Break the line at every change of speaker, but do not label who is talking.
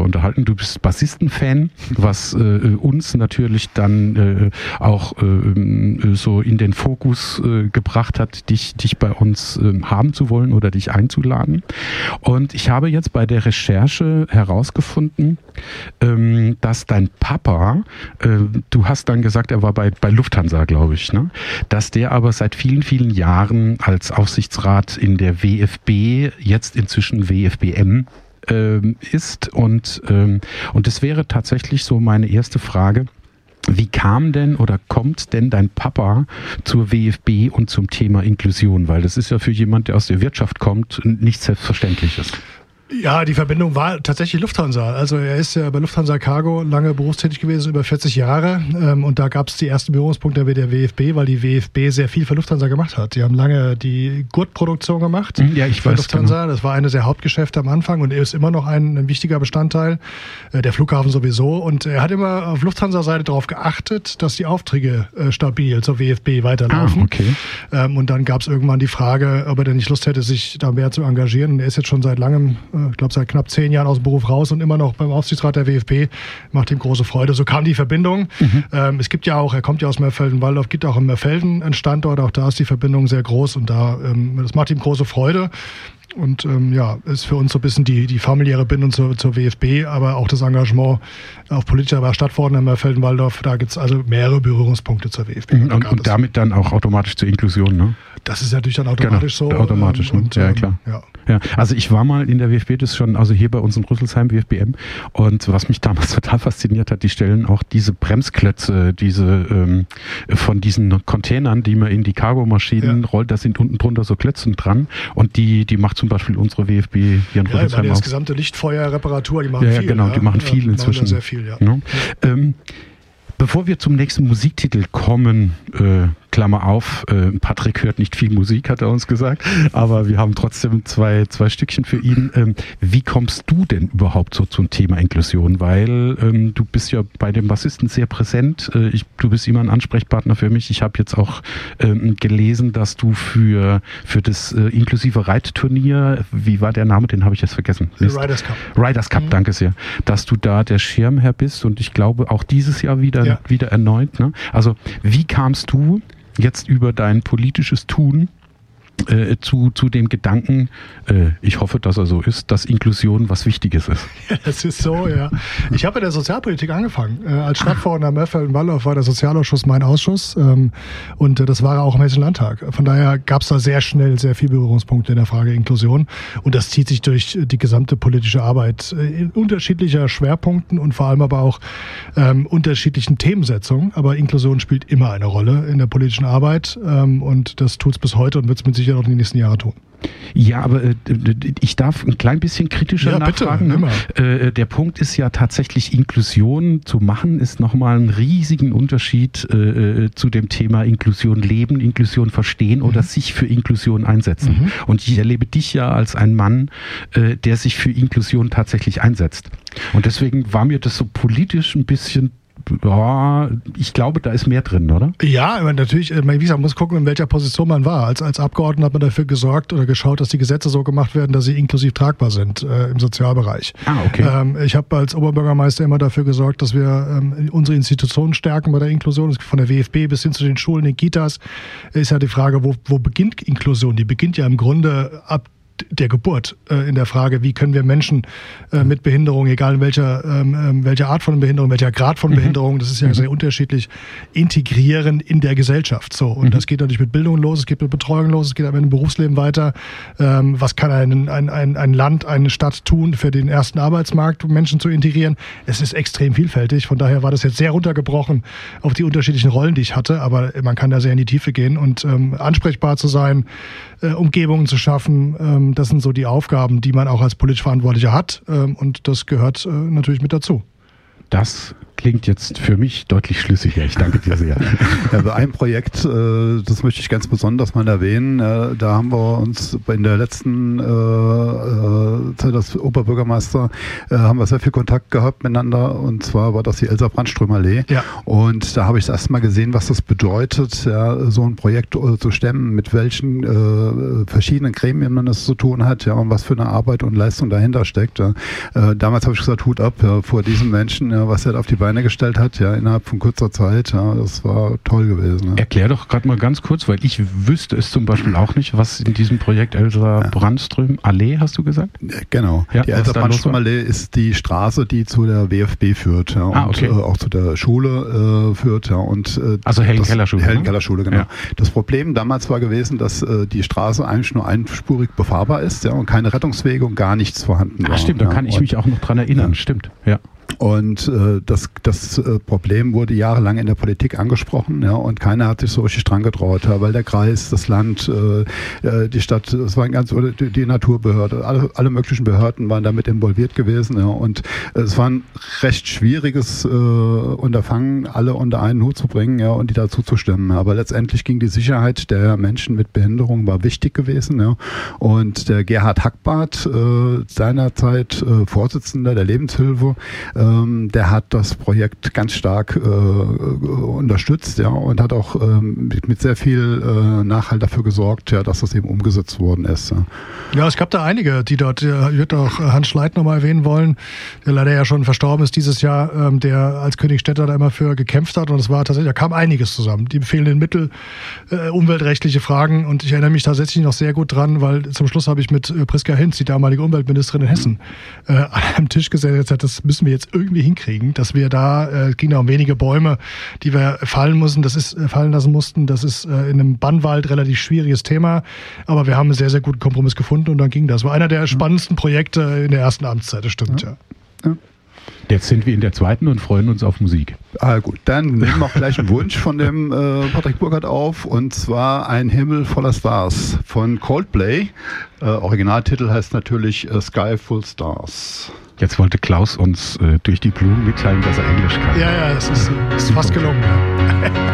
drüber unterhalten. Du bist Bassisten-Fan, was uns natürlich dann auch so in den Fokus gebracht hat, dich bei uns haben zu wollen oder dich einzuladen. Und ich habe jetzt bei der Recherche herausgefunden, dass dein Papa, du hast dann gesagt, er war bei Lufthansa, glaube ich, ne? Dass der aber seit vielen, vielen Jahren als Aufsichtsrat in der WFB, jetzt inzwischen WFBM, ist. Und es wäre tatsächlich so meine erste Frage. Wie kam denn oder kommt denn dein Papa zur WFB und zum Thema Inklusion? Weil das ist ja für jemand, der aus der Wirtschaft kommt, nichts Selbstverständliches.
Ja, die Verbindung war tatsächlich Lufthansa. Also er ist ja bei Lufthansa Cargo lange berufstätig gewesen, über 40 Jahre. Und da gab es die ersten Berührungspunkte mit der WFB, weil die WFB sehr viel für Lufthansa gemacht hat. Die haben lange die Gurtproduktion gemacht.
Ja, ich
für
weiß,
Lufthansa.
Genau.
Das war eines der Hauptgeschäfte am Anfang und er ist immer noch ein wichtiger Bestandteil. Der Flughafen sowieso. Und er hat immer auf Lufthansa-Seite darauf geachtet, dass die Aufträge stabil zur WFB weiterlaufen.
Okay.
Und dann gab es irgendwann die Frage, ob er denn nicht Lust hätte, sich da mehr zu engagieren. Und er ist jetzt schon seit langem, ich glaube seit knapp 10 Jahren aus dem Beruf raus und immer noch beim Aufsichtsrat der WFB, macht ihm große Freude. So kam die Verbindung. Es gibt ja auch, er kommt ja aus Mörfelden-Walldorf, gibt auch in Mörfelden einen Standort, auch da ist die Verbindung sehr groß und das macht ihm große Freude. Und ist für uns so ein bisschen die familiäre Bindung zur WFB, aber auch das Engagement auf politischer Stadtverordneter in Mörfelden-Walldorf, da gibt es also mehrere Berührungspunkte zur WFB.
Und damit dann auch automatisch zur Inklusion, ne?
Das ist natürlich dann automatisch so.
Automatisch, ne? Ja, klar. Ja, also ich war mal in der WFB, das ist schon, also hier bei uns in Rüsselsheim, WFBM, und was mich damals total fasziniert hat, die stellen auch diese Bremsklötze, von diesen Containern, die man in die Cargomaschinen rollt, da sind unten drunter so Klötzen dran und die macht zum Beispiel unsere WFB hier in Rüsselsheim
das gesamte Lichtfeuer-Reparatur, die machen viel.
Ja, genau, die machen viel inzwischen.
Sehr viel, ja.
Ja. Bevor wir zum nächsten Musiktitel kommen, Klammer auf, Patrick hört nicht viel Musik, hat er uns gesagt, aber wir haben trotzdem zwei Stückchen für ihn. Wie kommst du denn überhaupt so zum Thema Inklusion? Weil du bist ja bei dem Bassisten sehr präsent, du bist immer ein Ansprechpartner für mich. Ich habe jetzt auch gelesen, dass du für das inklusive Reitturnier, wie war der Name, den habe ich jetzt vergessen.
Riders Cup.
Riders Cup, danke sehr. Dass du da der Schirmherr bist und ich glaube auch dieses Jahr wieder erneut. Ne? Also wie kamst du jetzt über dein politisches Tun zu dem Gedanken, ich hoffe, dass er so ist, dass Inklusion was Wichtiges ist?
Ja, das ist so, ja. Ich habe in der Sozialpolitik angefangen. Als Stadtverordneter Mörfelden-Walldorf war der Sozialausschuss mein Ausschuss und das war auch im Hessischen Landtag. Von daher gab es da sehr schnell sehr viele Berührungspunkte in der Frage Inklusion und das zieht sich durch die gesamte politische Arbeit in unterschiedlicher Schwerpunkten und vor allem aber auch unterschiedlichen Themensetzungen. Aber Inklusion spielt immer eine Rolle in der politischen Arbeit und das tut es bis heute und wird es mit Sicherheit auch in den nächsten Jahren tun.
Ja, aber ich darf ein klein bisschen kritischer nachfragen.
Bitte,
ne? Der Punkt ist ja tatsächlich, Inklusion zu machen, ist nochmal einen riesigen Unterschied zu dem Thema Inklusion leben, Inklusion verstehen oder sich für Inklusion einsetzen. Und ich erlebe dich ja als ein Mann, der sich für Inklusion tatsächlich einsetzt. Und deswegen war mir das so politisch ein bisschen, ich glaube, da ist mehr drin, oder?
Ja, aber natürlich, wie gesagt, man muss gucken, in welcher Position man war. Als Abgeordneter hat man dafür gesorgt oder geschaut, dass die Gesetze so gemacht werden, dass sie inklusiv tragbar sind im Sozialbereich.
Okay.
Ich habe als Oberbürgermeister immer dafür gesorgt, dass wir unsere Institutionen stärken bei der Inklusion. Von der WFB bis hin zu den Schulen, den Kitas ist ja die Frage, wo beginnt Inklusion? Die beginnt ja im Grunde ab der Geburt in der Frage, wie können wir Menschen mit Behinderung, egal in welcher Art von Behinderung, welcher Grad von Behinderung, das ist ja sehr unterschiedlich, integrieren in der Gesellschaft. So, und das geht natürlich mit Bildung los, es geht mit Betreuung los, es geht aber im Berufsleben weiter. Was kann ein Land, eine Stadt tun für den ersten Arbeitsmarkt, um Menschen zu integrieren? Es ist extrem vielfältig, von daher war das jetzt sehr runtergebrochen auf die unterschiedlichen Rollen, die ich hatte, aber man kann da sehr in die Tiefe gehen und ansprechbar zu sein, Umgebungen zu schaffen, das sind so die Aufgaben, die man auch als politisch Verantwortlicher hat und das gehört natürlich mit dazu.
Das klingt jetzt für mich deutlich schlüssiger. Ich danke dir sehr.
Ja, bei einem Projekt, das möchte ich ganz besonders mal erwähnen, da haben wir uns in der letzten Zeit als Oberbürgermeister haben wir sehr viel Kontakt gehabt miteinander, und zwar war das die Elsa-Brandström-Allee. Ja. Und da habe ich das erst mal gesehen, was das bedeutet, ja, so ein Projekt zu stemmen, mit welchen verschiedenen Gremien man das zu tun hat, ja, und was für eine Arbeit und Leistung dahinter steckt. Ja. Damals habe ich gesagt, Hut ab, ja, vor diesem Menschen, ja, was er auf die Beine gestellt hat, ja, innerhalb von kurzer Zeit. Ja, das war toll gewesen. Ja.
Erklär doch gerade mal ganz kurz, weil ich wüsste es zum Beispiel auch nicht, was in diesem Projekt Elsa-Brandström-Allee, hast du gesagt?
Genau. Ja, die Elsa-Brandström-Allee ist die Straße, die zu der WFB führt, ja, und okay. Auch zu der Schule führt. Ja, und,
also Helen-Keller-Schule.
Helen-Keller-Schule, genau. Ja. Das Problem damals war gewesen, dass die Straße eigentlich nur einspurig befahrbar ist, ja, und keine Rettungswege und gar nichts vorhanden war.
Ach stimmt, da kann ich mich auch noch dran erinnern, stimmt, ja.
Und das Problem wurde jahrelang in der Politik angesprochen, ja, und keiner hat sich so richtig dran getraut, ja, weil der Kreis, das Land, die Stadt, das war die Naturbehörde, alle möglichen Behörden waren damit involviert gewesen, ja, und es war ein recht schwieriges Unterfangen, alle unter einen Hut zu bringen, ja, und die dazu zu stimmen. Aber letztendlich ging die Sicherheit der Menschen mit Behinderung war wichtig gewesen, ja, und der Gerhard Hackbarth, seinerzeit Vorsitzender der Lebenshilfe, der hat das Projekt ganz stark unterstützt, ja, und hat auch mit sehr viel Nachhalt dafür gesorgt, ja, dass das eben umgesetzt worden ist. Ja,
ja, es gab da einige, die dort, ich würde auch Hans Schleit nochmal erwähnen wollen, der leider ja schon verstorben ist dieses Jahr, der als Königsstädter da immer für gekämpft hat, und es war tatsächlich, da kam einiges zusammen. Die fehlenden Mittel, umweltrechtliche Fragen, und ich erinnere mich tatsächlich noch sehr gut dran, weil zum Schluss habe ich mit Priska Hinz, die damalige Umweltministerin in Hessen, an einem Tisch gesessen und gesagt, das müssen wir jetzt irgendwie hinkriegen, dass wir da, es ging da um wenige Bäume, die wir fallen lassen mussten. Das ist in einem Bannwald relativ schwieriges Thema, aber wir haben einen sehr, sehr guten Kompromiss gefunden, und dann ging das. War einer der spannendsten Projekte in der ersten Amtszeit, das stimmt, ja.
Jetzt sind wir in der zweiten und freuen uns auf Musik.
Ah, gut, dann nehmen wir auch gleich einen Wunsch von dem Patrick Burkhardt auf, und zwar Ein Himmel voller Stars von Coldplay. Originaltitel heißt natürlich Sky Full Stars.
Jetzt wollte Klaus uns durch die Blumen mitteilen, dass er Englisch kann.
Ja, es ist fast gelungen. Ja.